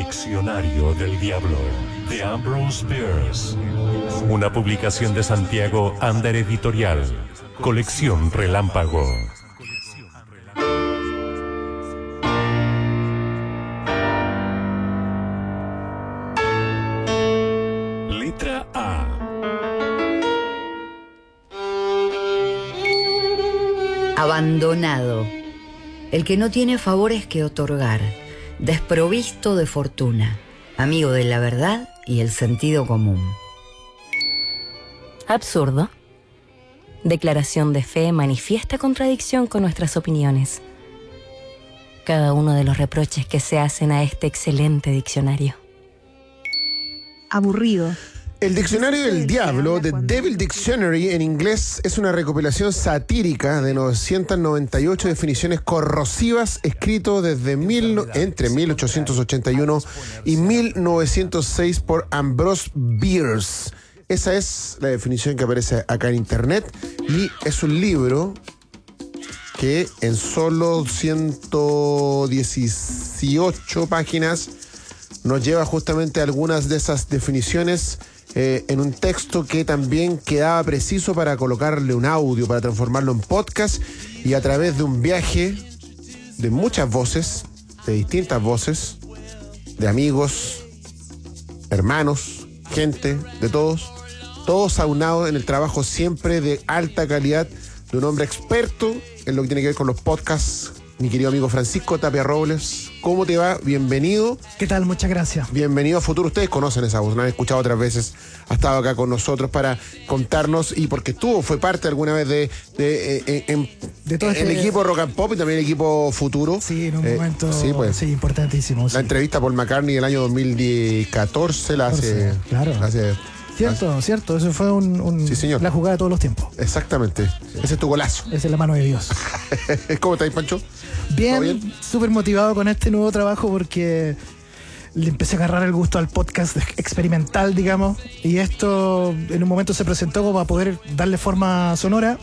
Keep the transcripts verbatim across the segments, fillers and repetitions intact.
Diccionario del Diablo, de Ambrose Bierce. Una publicación de Santiago Ander Editorial. Colección Relámpago. Letra A. Abandonado. El que no tiene favores que otorgar, desprovisto de fortuna, amigo de la verdad y el sentido común. Absurdo. Declaración de fe manifiesta contradicción con nuestras opiniones. Cada uno de los reproches que se hacen a este excelente diccionario. Aburrido. El Diccionario del Diablo, The Devil Dictionary en inglés, es una recopilación satírica de novecientas noventa y ocho definiciones corrosivas escrito desde mil, entre mil ochocientos ochenta y uno y mil novecientos seis por Ambrose Bierce. Esa es la definición que aparece acá en internet y es un libro que en solo ciento dieciocho páginas nos lleva justamente a algunas de esas definiciones eh, en un texto que también quedaba preciso para colocarle un audio, para transformarlo en podcast, y a través de un viaje de muchas voces, de distintas voces, de amigos, hermanos, gente, de todos, todos aunados en el trabajo siempre de alta calidad de un hombre experto en lo que tiene que ver con los podcasts. Mi querido amigo Francisco Tapia Robles, ¿cómo te va? Bienvenido. ¿Qué tal? Muchas gracias. Bienvenido a Futuro. Ustedes conocen esa voz, la han escuchado otras veces. Ha estado acá con nosotros para contarnos, y porque estuvo, fue parte alguna vez de, de, de, en, de todo el este... equipo Rock and Pop y también el equipo Futuro. Sí, en un eh, momento sí, pues, sí, importantísimo. La sí. entrevista a Paul McCartney del año dos mil catorce la hace... Claro. La hace Cierto, hace, cierto. Eso fue un, un, sí, señor. la jugada de todos los tiempos. Exactamente. Sí. Ese es tu golazo. Esa es la mano de Dios. ¿Cómo estáis, Pancho? Bien, bien? súper motivado con este nuevo trabajo porque le empecé a agarrar el gusto al podcast experimental, digamos, y esto en un momento se presentó como para poder darle forma sonora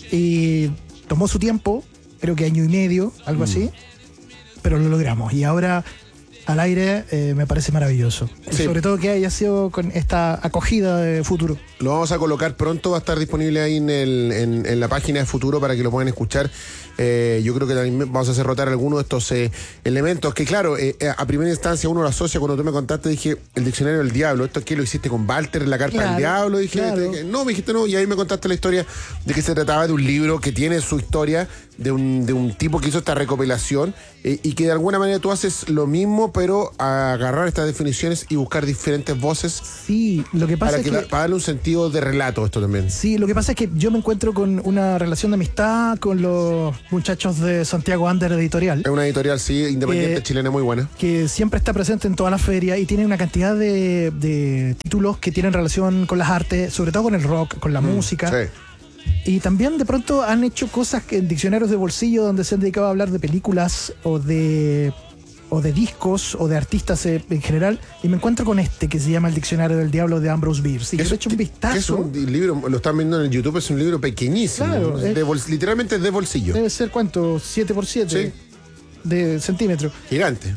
y tomó su tiempo, creo que año y medio, algo mm. así, pero lo logramos y ahora al aire eh, me parece maravilloso. Sí. Sobre todo que haya sido con esta acogida de Futuro. Lo vamos a colocar pronto, va a estar disponible ahí en, el, en, en la página de Futuro para que lo puedan escuchar. Eh, yo creo que vamos a hacer rotar algunos de estos eh, elementos que, claro, eh, a primera instancia uno lo asocia. Cuando tú me contaste, dije, el Diccionario del Diablo, ¿esto es qué? ¿Lo hiciste con Walter, la carta claro, del diablo? Dije, claro. dije, no, me dijiste no, y ahí me contaste la historia de que se trataba de un libro que tiene su historia de un, de un tipo que hizo esta recopilación eh, y que de alguna manera tú haces lo mismo, pero a agarrar estas definiciones y buscar diferentes voces. Sí, lo que pasa para es que, que... Para darle un sentido de relato esto también. Sí, lo que pasa es que yo me encuentro con una relación de amistad con los muchachos de Santiago Ander Editorial. Es una editorial, sí, independiente, eh, chilena, muy buena. Que siempre está presente en toda la feria y tiene una cantidad de, de títulos que tienen relación con las artes, sobre todo con el rock, con la mm, música. Sí. Y también de pronto han hecho cosas que en diccionarios de bolsillo donde se han dedicado a hablar de películas o de... o de discos, o de artistas eh, en general, y me encuentro con este que se llama El Diccionario del Diablo de Ambrose Bierce. Y yo le he hecho un vistazo. Es un libro, lo están viendo en el YouTube, es un libro pequeñísimo. Claro, de es, bol, literalmente de bolsillo. Debe ser, ¿cuánto? siete por siete Sí. De centímetros. Gigante.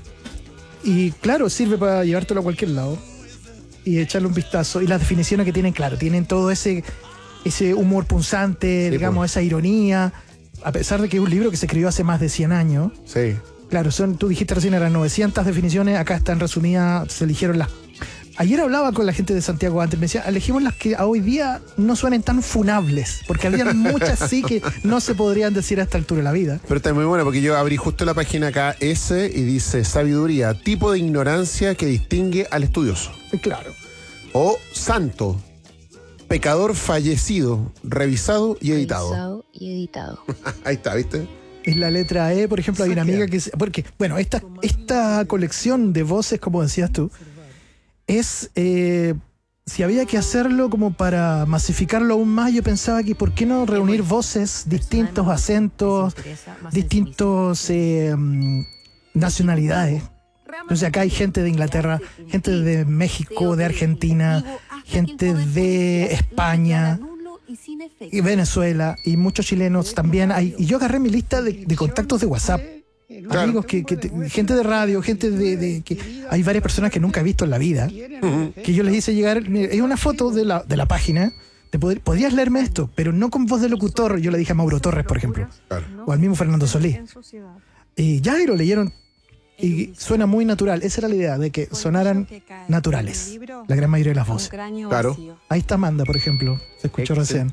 Y claro, sirve para llevártelo a cualquier lado y echarle un vistazo. Y las definiciones que tienen, claro, tienen todo ese, ese humor punzante, sí, digamos, pues. Esa ironía, a pesar de que es un libro que se escribió hace más de cien años. Sí. Claro, son, tú dijiste recién eran novecientas definiciones, acá están resumidas, se eligieron las... Ayer hablaba con la gente de Santiago antes, me decía, elegimos las que a hoy día no suenen tan funables, porque había muchas sí que no se podrían decir a esta altura de la vida. Pero está muy bueno, porque yo abrí justo la página acá, S, y dice, sabiduría, tipo de ignorancia que distingue al estudioso. Claro. O santo, pecador fallecido, revisado y editado. Revisado y editado. Ahí está, ¿viste? Es la letra E, por ejemplo, hay una amiga que... Porque, bueno, esta, esta colección de voces, como decías tú, es... Eh, si había que hacerlo como para masificarlo aún más, yo pensaba que ¿por qué no reunir voces, distintos acentos, distintos eh, nacionalidades? Entonces acá hay gente de Inglaterra, gente de México, de Argentina, gente de España... y Venezuela, y muchos chilenos también hay. Y yo agarré mi lista de, de contactos de WhatsApp Claro. Amigos que, que te- gente de radio, gente de, de que hay varias personas que nunca he visto en la vida, Ujú. que yo les hice llegar, mira, es una foto de la, de la página, te pod- podrías leerme esto, pero no con voz de locutor, yo le dije a Mauro Torres, por ejemplo, Claro. o al mismo Fernando Solís. Y ya y lo leyeron y suena muy natural. Esa era la idea, de que sonaran naturales, la gran mayoría de las voces. Claro. Ahí está Amanda, por ejemplo, se escuchó recién.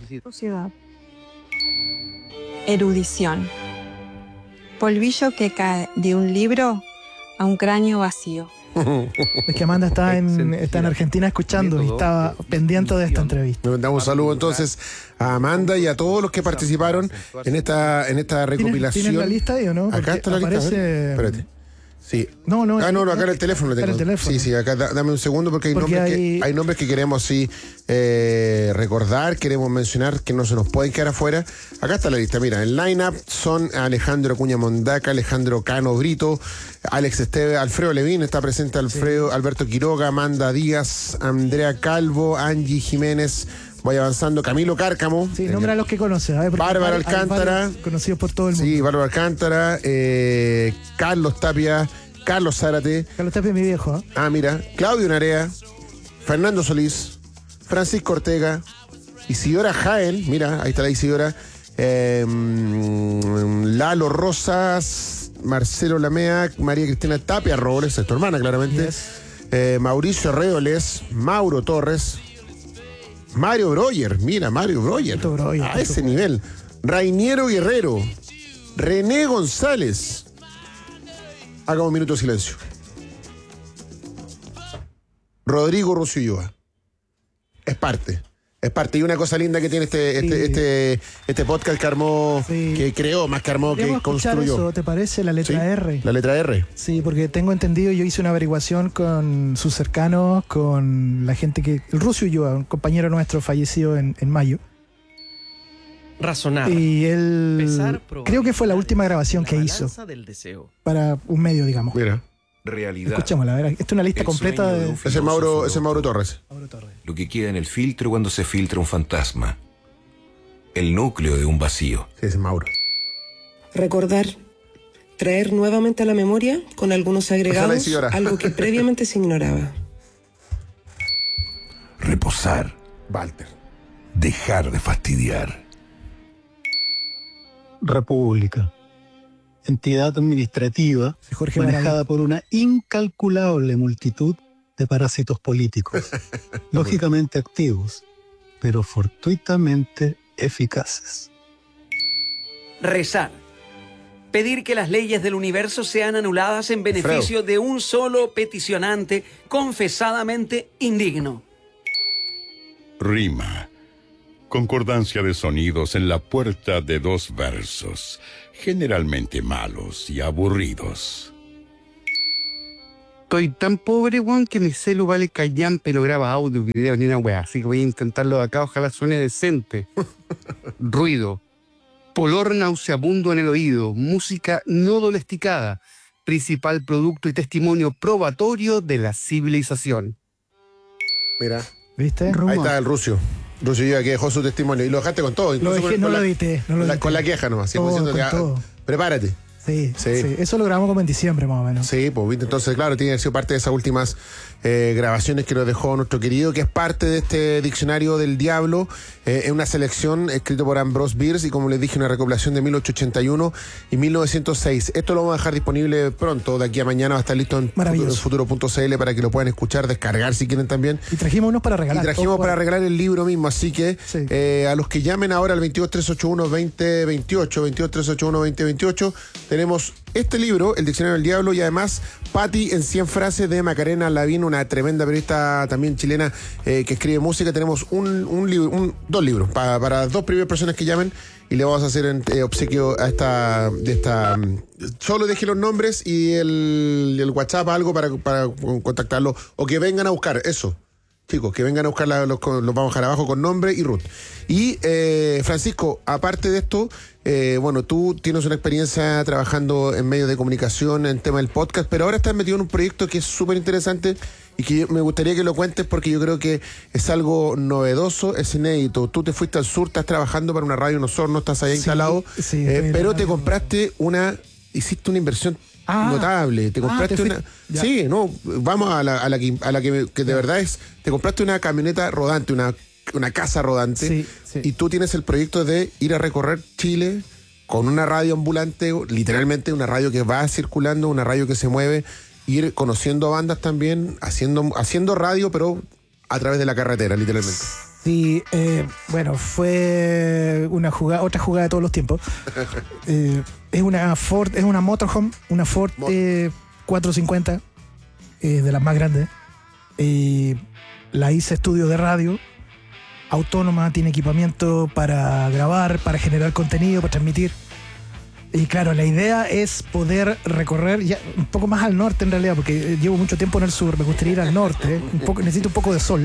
Erudición. Polvillo que cae de un libro a un cráneo vacío. Es que Amanda está en, está en Argentina escuchando y estaba pendiente de esta entrevista. Le mandamos un saludo entonces a Amanda y a todos los que participaron en esta, en esta ¿Tienes, recopilación. ¿tienes la lista ahí o no? Acá Porque está la lista. a ver. aparece- Espérate. Sí. No, no. Ah, no, no, es- acá en el teléfono lo está tengo. en el teléfono. Sí, sí, acá da- dame un segundo porque hay, Porque nombres, hay- Que, hay nombres que queremos sí eh, recordar, queremos mencionar que no se nos pueden quedar afuera. Acá está la lista, mira, el line-up son Alejandro Acuña Mondaca, Alejandro Cano Brito, Alex Esteve, Alfredo Levín, está presente Alfredo, Alberto Quiroga, Amanda Díaz, Andrea Calvo, Angie Jiménez, voy avanzando, Camilo Cárcamo. Sí, eh, nombra a los que conoces. a ver, porque Bárbara hay- hay Alcántara. varios conocidos por todo el mundo. Sí, Bárbara Alcántara, eh, Carlos Tapia, Carlos Zárate. Carlos Tapia es mi viejo. ¿eh? Ah, mira, Claudio Narea, Fernando Solís, Francisco Ortega, Isidora Jaén, mira, ahí está la Isidora, eh, mm, Lalo Rosas, Marcelo Lamea, María Cristina Tapia Robles, es tu hermana claramente, Yes. eh, Mauricio Reoles, Mauro Torres, Mario Broyer, mira, Mario Broyer, Alto Broyer, a alto ese Broyer. nivel, Rainiero Guerrero, René González. Hagamos un minuto de silencio. Rodrigo Rosilloa. Es parte. Es parte. Y una cosa linda que tiene este, este, Sí. este, este podcast que armó, Sí. que creó, más que armó, que Podríamos escuchar construyó. eso, ¿te parece? La letra ¿Sí? R. La letra R. Sí, porque tengo entendido, yo hice una averiguación con sus cercanos, con la gente que... El Rusio Ulloa, un compañero nuestro fallecido en, en mayo. Razonar. Y él... Pesar, probar, Creo que fue la última grabación la que hizo balanza del deseo. para un medio, digamos. Mira. Realidad. Escuchémosla, a ver. Esta es una lista El completa sueño de de... un Ese es Mauro, ese es Mauro Torres. Mauro Torres. Lo que queda en el filtro cuando se filtra un fantasma. El núcleo de un vacío. Sí, ese es Mauro. Recordar, traer nuevamente a la memoria con algunos Ojalá y agregados señora. algo que previamente se ignoraba. Reposar. Walter. Dejar de fastidiar. República, entidad administrativa Jorge manejada Maravilla. por una incalculable multitud de parásitos políticos, lógicamente activos, pero fortuitamente eficaces. Rezar. Pedir que las leyes del universo sean anuladas en beneficio de un solo peticionante confesadamente indigno. Rima. Concordancia de sonidos en la puerta de dos versos, generalmente malos y aburridos. Estoy tan pobre, weón, que mi celu vale callampe, lo graba audio, video, ni una weá. Así que voy a intentarlo de acá, ojalá suene decente. Ruido. Polor nauseabundo en el oído. Música no domesticada. Principal producto y testimonio probatorio de la civilización. Mira. ¿Viste? Ahí está el Rusio. Rusio Ulloa que dejó su testimonio. Y lo dejaste con todo. Lo incluso dejé, con- no con lo la- edité. No lo con la- edité. Con la queja nomás. sí, Todo, como diciendo con que, ah, todo. prepárate. Sí, Sí. sí, eso lo grabamos como en diciembre más o menos. Sí, pues ¿viste? Entonces, claro, tiene que ser parte de esas últimas eh, grabaciones que nos dejó nuestro querido, que es parte de este diccionario del diablo. Eh, es una selección escrita por Ambrose Bierce y, como les dije, una recopilación de mil ochocientos ochenta y uno y mil novecientos seis. Esto lo vamos a dejar disponible pronto, de aquí a mañana va a estar listo en Maravilloso. futuro punto c l para que lo puedan escuchar, descargar si quieren también. Y trajimos unos para Y regalar. trajimos Todo para igual. regalar el libro mismo, así que Sí. eh, a los que llamen ahora al veintidós tres ochenta y uno veinte veintiocho, veintidós tres ochenta y uno veinte veintiocho, tenemos este libro, El Diccionario del Diablo, y además Patti en cien frases de Macarena Lavín, una tremenda periodista también chilena eh, que escribe música. Tenemos un, un libro, un- dos libros pa- para las dos primeras personas que llamen, y le vamos a hacer en, eh, obsequio a esta, de esta. mm, Solo deje los nombres y el, el WhatsApp, algo para, para contactarlo, o que vengan a buscar eso. Chicos, que vengan a buscar la- los, los vamos a dejar abajo con nombre y root. Y eh, Francisco, aparte de esto, eh, bueno, tú tienes una experiencia trabajando en medios de comunicación en tema del podcast, pero ahora estás metido en un proyecto que es súper interesante y que yo- me gustaría que lo cuentes porque yo creo que es algo novedoso, es inédito. Tú te fuiste al sur, estás trabajando para una radio en Osorno, estás ahí Sí, instalado, sí, eh, estoy en la pero te radio. compraste una hiciste una inversión Ah. notable. Te Ah, compraste te una. fuiste- ya. Sí, no, vamos a la, a la que, a la que, que de verdad es. Te compraste una camioneta rodante, una, una casa rodante. Sí, sí. Y tú tienes el proyecto de ir a recorrer Chile con una radio ambulante, literalmente una radio que va circulando, una radio que se mueve, ir conociendo bandas también, haciendo, haciendo radio, pero a través de la carretera, literalmente. Sí, eh, bueno, fue una jugada, otra jugada de todos los tiempos. Eh, es una Ford, es una motorhome, una Ford eh, cuatrocientos cincuenta, eh, de las más grandes. Eh, la hice estudio de radio, autónoma, tiene equipamiento para grabar, para generar contenido, para transmitir. Y claro, la idea es poder recorrer ya un poco más al norte en realidad, porque llevo mucho tiempo en el sur, me gustaría ir al norte, un poco, necesito un poco de sol.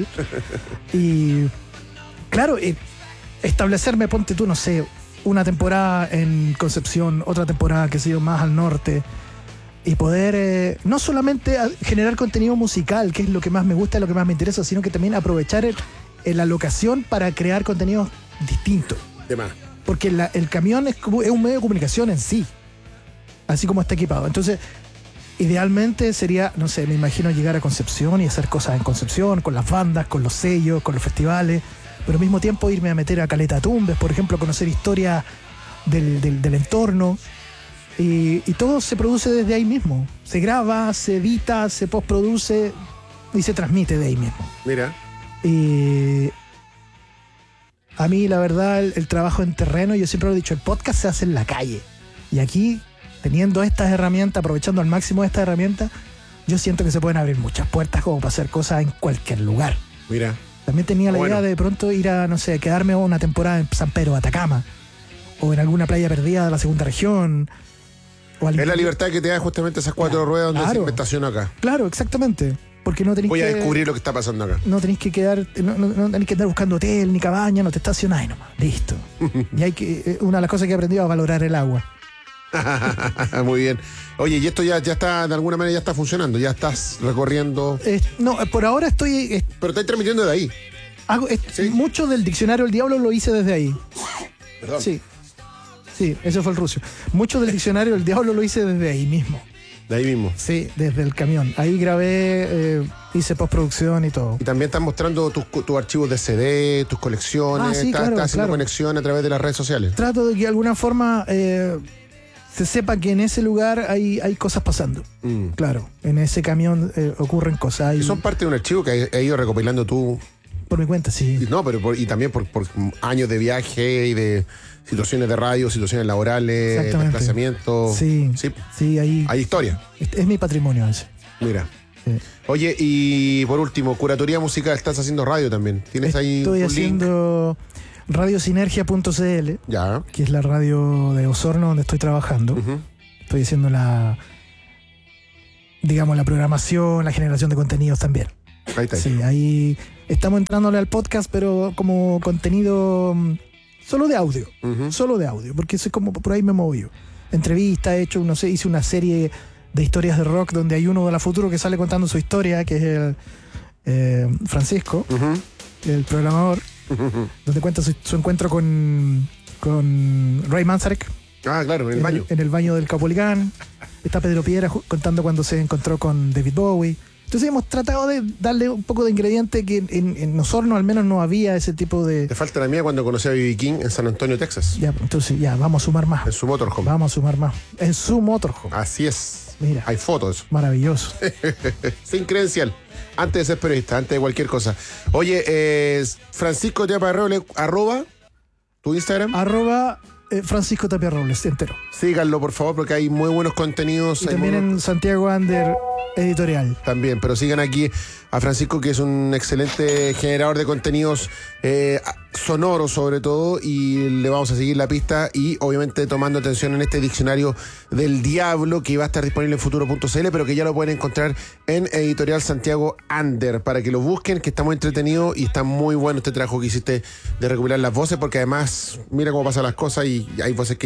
Y claro, eh, establecerme, ponte tú, no sé, una temporada en Concepción, otra temporada, que sé yo, más al norte, y poder eh, no solamente a- generar contenido musical, que es lo que más me gusta, lo que más me interesa, sino que también aprovechar el- el- la locación para crear contenidos distintos. De más. Porque la- el camión es, como- es un medio de comunicación en sí, así como está equipado. Entonces, idealmente sería, no sé, me imagino llegar a Concepción y hacer cosas en Concepción, con las bandas, con los sellos, con los festivales, pero al mismo tiempo irme a meter a Caleta Tumbes, por ejemplo, conocer historia del, del- del entorno. Y, y todo se produce desde ahí mismo. Se graba, se edita, se postproduce y se transmite de ahí mismo. Mira. Y a mí, la verdad, el, el trabajo en terreno, yo siempre lo he dicho, el podcast se hace en la calle. Y aquí, teniendo estas herramientas, aprovechando al máximo estas herramientas, yo siento que se pueden abrir muchas puertas como para hacer cosas en cualquier lugar. Mira. También tenía la Bueno. idea de pronto ir a, no sé, quedarme una temporada en San Pedro, Atacama, o en alguna playa perdida de la segunda región. O al Es la libertad que te da justamente esas cuatro ruedas donde Claro. se me estaciono acá. Claro, exactamente. Porque no tenéis Voy a que... descubrir lo que está pasando acá. No tenéis que quedar, no, no, no tenéis que andar buscando hotel ni cabaña, no te estacionáis nomás, listo. Y hay que, eh, una de las cosas que he aprendido es a valorar el agua. Muy bien. Oye, y esto ya, ya está, de alguna manera ya está funcionando, ya estás recorriendo. Eh, no, eh, por ahora estoy. eh, Pero estás transmitiendo de ahí. hago, eh, Mucho del diccionario del diablo lo hice desde ahí. Perdón. Sí. Sí, eso fue el ruso. Mucho del diccionario del diablo lo hice desde ahí mismo. De ahí mismo. Sí, desde el camión. Ahí grabé, eh, hice postproducción y todo. Y también estás mostrando tus, tus archivos de C D, tus colecciones, Ah, sí, estás, claro, estás haciendo claro. conexión a través de las redes sociales. Trato de que de alguna forma eh, se sepa que en ese lugar hay, hay cosas pasando. Mm. Claro, en ese camión eh, ocurren cosas. Hay, Y son parte de un archivo que has ido recopilando tú. por mi cuenta, sí. Y no, pero por- y también por, por años de viaje y de situaciones de radio, situaciones laborales, Exactamente. desplazamientos. Sí, Sí, sí, ahí. hay historia. Es, es mi patrimonio ese. Mira. Sí. Oye, y por último, curatoría musical, estás haciendo radio también. ¿Tienes ahí Estoy un link? haciendo radiosinergia punto c l, Ya. que es la radio de Osorno donde estoy trabajando. Ujú. Estoy haciendo la, digamos, la programación, la generación de contenidos también. Ahí está. Sí, ahí estamos entrándole al podcast, pero como contenido mm, solo de audio. Ujú. Solo de audio, porque eso es como por ahí me movo yo. Entrevista, he hecho, no sé, hice una serie de historias de rock donde hay uno de la Futuro que sale contando su historia, que es el eh, Francisco, Ujú. el programador, Ujú. donde cuenta su, su encuentro con, con Ray Manzarek Ah, claro, en el baño. en el baño del Caupolicán. Está Pedro Piedra ju- contando cuando se encontró con David Bowie. Entonces hemos tratado de darle un poco de ingrediente que en, en Osorno al menos no había ese tipo de... Te falta la mía cuando conocí a B B King en San Antonio, Texas. Ya, entonces ya, vamos a sumar más. En su motorhome. Vamos a sumar más. En su motorhome. Así es. Mira. Hay fotos. Maravilloso. Sin credencial. Antes de ser periodista, antes de cualquier cosa. Oye, eh, Francisco Tapia Robles, arroba tu Instagram. Arroba eh, Francisco Tapia Robles, entero. Síganlo, por favor, porque hay muy buenos contenidos. Y hay también muy- en Santiago Under Editorial. También, pero sigan aquí a Francisco, que es un excelente generador de contenidos eh, sonoros sobre todo, y le vamos a seguir la pista y obviamente tomando atención en este diccionario del diablo que va a estar disponible en futuro punto c l, pero que ya lo pueden encontrar en Editorial Santiago Under, para que lo busquen, que está muy entretenido y está muy bueno este trabajo que hiciste de recopilar las voces, porque además mira cómo pasan las cosas y hay voces que ya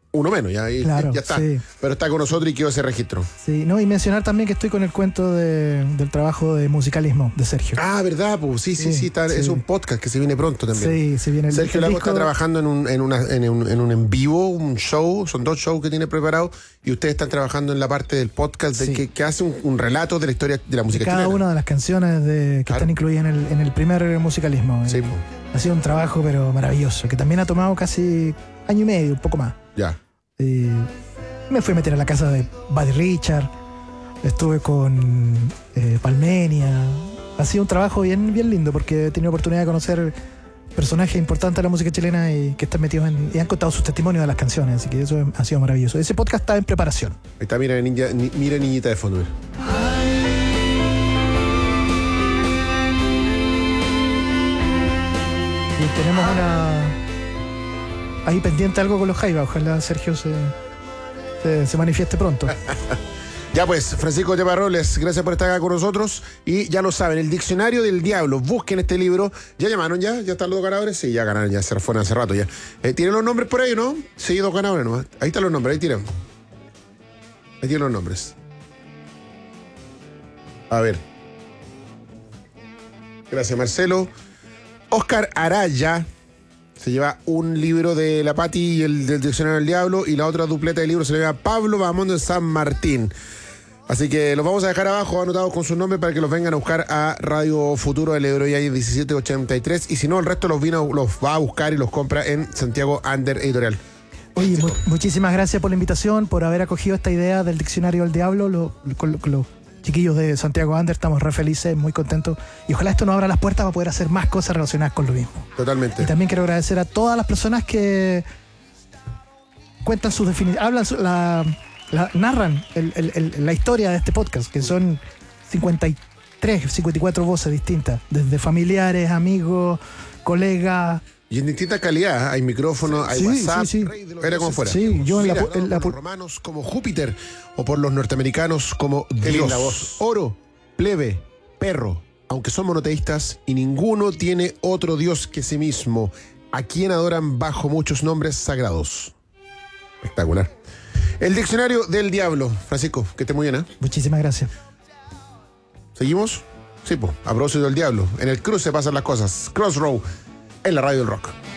uno menos, ya, ahí, Claro, ya está. sí. Pero está con nosotros y quedó ese registro. Sí, no, y mencionar también que estoy con el cuento de- del trabajo de musicalismo de Sergio. Ah, ¿verdad? Pues sí, sí, sí, Sí, está- sí. es un podcast que se viene pronto también. Sí, se viene el, Sergio el Lago disco. está trabajando en un, en, una, en, un, en un en vivo, un show, son dos shows que tiene preparado y ustedes están trabajando en la parte del podcast de Sí. que, que hace un, un relato de la historia de la música Cada chilena. una de las canciones de, que Claro. están incluidas en el, en el primer musicalismo. Sí, Eh, po. Ha sido un trabajo pero maravilloso, que también ha tomado casi año y medio, un poco más. Ya. Eh, me fui a meter a la casa de Buddy Richard, estuve con eh, Palmenia. Ha sido un trabajo bien, bien lindo porque he tenido oportunidad de conocer personajes importantes de la música chilena y que están metidos en, y han contado sus testimonios de las canciones, así que eso ha sido maravilloso. Ese podcast está en preparación. Ahí está, mira, ninja, ni- mira niñita de fondo. Mira. Y tenemos una. Ahí pendiente algo con los Jaivas. Ojalá Sergio se, se, se manifieste pronto. Ya pues, Francisco Chaparroles, gracias por estar acá con nosotros. Y ya lo saben, el Diccionario del Diablo. Busquen este libro. ¿Ya llamaron ya? ¿Ya están los dos ganadores? Sí, ya ganaron, ya se fueron hace rato ya. Eh, ¿Tienen los nombres por ahí, no? Sí, dos ganadores nomás. Ahí están los nombres, ahí tiran. Ahí tienen los nombres. A ver. Gracias, Marcelo. Oscar Araya se lleva un libro de la Pati y el del Diccionario del Diablo, y la otra dupleta de libros se le lleva Pablo Bahamonde de San Martín. Así que los vamos a dejar abajo anotados con sus nombres para que los vengan a buscar a Radio Futuro del Ebro y ahí diecisiete ochenta y tres. Y si no, el resto los, vino, los va a buscar y los compra en Santiago Under Editorial. Oye, mu- muchísimas gracias por la invitación, por haber acogido esta idea del Diccionario del Diablo. Lo- con, con los chiquillos de Santiago Under estamos re felices, muy contentos. Y ojalá esto nos abra las puertas para poder hacer más cosas relacionadas con lo mismo. Totalmente. Y también quiero agradecer a todas las personas que cuentan sus definiciones, hablan, su- la, la- narran el- el- el- la historia de este podcast, que son cincuenta y tres, cincuenta y cuatro voces distintas, desde familiares, amigos, colegas. Y en distintas calidades, hay micrófonos, hay Sí, WhatsApp, sí, sí. era como fuera. Sí, yo en la, Mira, pu- en la por pu- los romanos como Júpiter, o por los norteamericanos como Qué Dios. linda voz. Oro, plebe, perro, aunque son monoteístas y ninguno tiene otro Dios que sí mismo, a quien adoran bajo muchos nombres sagrados. Espectacular. El Diccionario del Diablo. Francisco, que esté muy bien, ¿eh? Muchísimas gracias. ¿Seguimos? Sí, pues, a propósito del diablo. En el cruce pasan las cosas. Crossroad en la radio del rock.